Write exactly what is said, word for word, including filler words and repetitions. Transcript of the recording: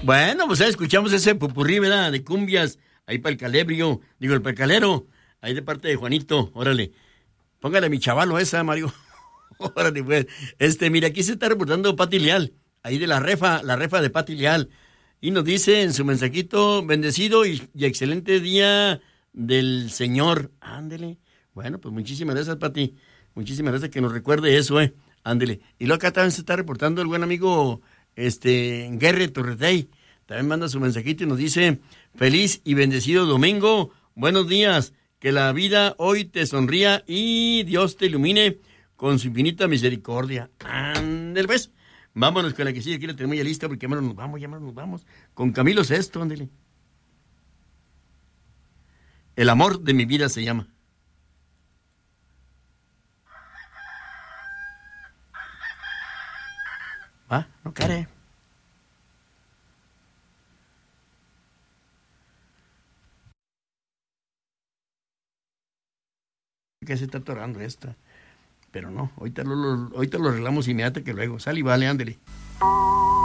Bueno, pues ahí escuchamos ese popurrí, ¿verdad? De cumbias, ahí para el calebrio, digo, el calero, ahí de parte de Juanito, órale. Póngale a mi chavalo esa, Mario. Órale, pues. Este, mira, aquí se está reportando Pati Leal, ahí de la refa, la refa de Pati Leal. Y nos dice en su mensajito, bendecido y, y excelente día del Señor. Ándele. Bueno, pues muchísimas gracias, Pati. Muchísimas gracias que nos recuerde eso, eh. Ándele. Y luego acá también se está reportando el buen amigo, este, Guerre Torretey. También manda su mensajito y nos dice, feliz y bendecido domingo. Buenos días. Que la vida hoy te sonría y Dios te ilumine con su infinita misericordia. Ándele, pues. Vámonos con la que sigue, aquí la tenemos ya lista, porque ya nos vamos, ya nos vamos. Con Camilo Sesto, ándele. El amor de mi vida se llama. Va, no care. Que se está atorando esta. Pero no, ahorita lo, lo, ahorita lo arreglamos inmediatamente que luego. Sal y vale, ándele.